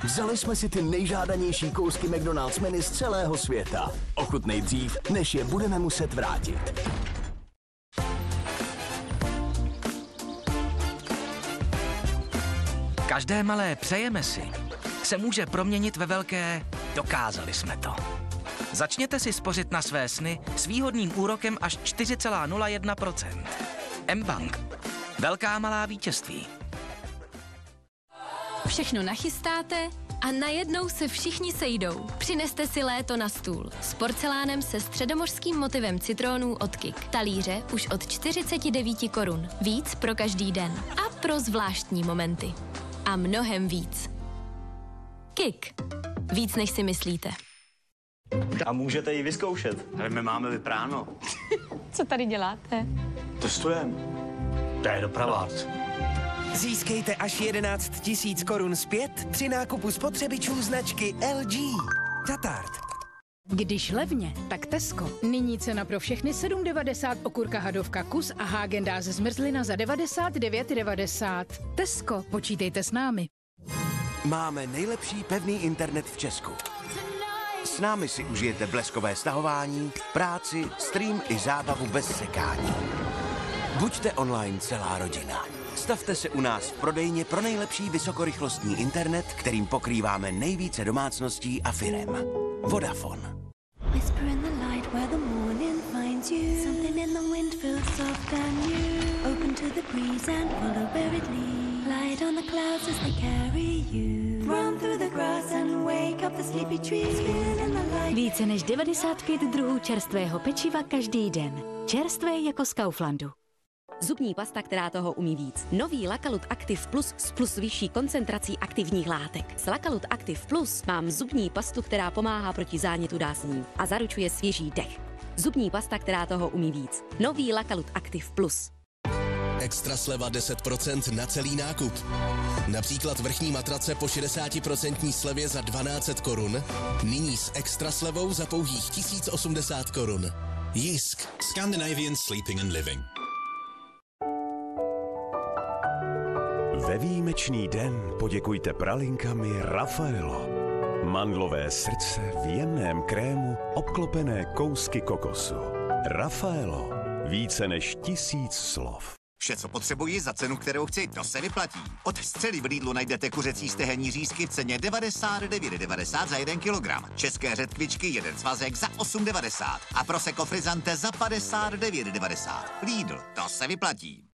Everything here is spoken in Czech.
Vzali jsme si ty nejžádanější kousky McDonald's menu z celého světa. Ochutnej dřív, než je budeme muset vrátit. Každé malé přejeme si se může proměnit ve velké dokázali jsme to. Začněte si spořit na své sny s výhodným úrokem až 4,01%. mBank. Velká malá vítězství. Všechno nachystáte a najednou se všichni sejdou. Přineste si léto na stůl s porcelánem se středomořským motivem citrónů od Kik. Talíře už od 49 korun. Víc pro každý den a pro zvláštní momenty. A mnohem víc. Kik. Víc, než si myslíte. A můžete ji vyzkoušet. Ale my máme vypráno. Co tady děláte? Testujeme. To je doprava. Získejte až 11 000 korun zpět při nákupu spotřebičů značky LG. Tatart. Když levně, tak Tesco. Nyní cena pro všechny 7,90 okurka hadovka kus a Häagen-Dazs zmrzlina za 99,90. Tesco, počítejte s námi. Máme nejlepší pevný internet v Česku. S námi si užijete bleskové stahování, práci, stream i zábavu bez sekání. Buďte online celá rodina. Stavte se u nás v prodejně pro nejlepší vysokorychlostní internet, kterým pokrýváme nejvíce domácností a firem. Vodafone. Whisper in the light where the morning finds you. Something in the wind feels soft and new. Open to the breeze and follow where it leads. Light on the clouds as they carry you. Run through the grass and wake up the sleepy trees. Spin in the light. Více než 95 druhů čerstvého pečiva každý den. Čerstvé jako z Kauflandu. Zubní pasta, která toho umí víc. Nový Lakalut Active Plus s plus vyšší koncentrací aktivních látek. S Lakalut Active Plus mám zubní pastu, která pomáhá proti zánětu dásní a zaručuje svěží dech. Zubní pasta, která toho umí víc. Nový Lakalut Active Plus. Extra sleva 10% na celý nákup. Například vrchní matrace po 60% slevě za 1200 korun. Nyní s extra slevou za pouhých 1080 korun. Jisk. Scandinavian Sleeping and Living. Ve výjimečný den poděkujte pralinkami Raffaello. Mandlové srdce v jemném krému obklopené kousky kokosu. Raffaello. Více než 1000 slov. Vše, co potřebuji za cenu, kterou chci, to se vyplatí. Od střely v Lidlu najdete kuřecí stehenní řízky v ceně 99,90 za 1 kilogram. České řetkvičky 1 svazek za 8,90 a prosecco frizzante za 59,90. Lidl, to se vyplatí.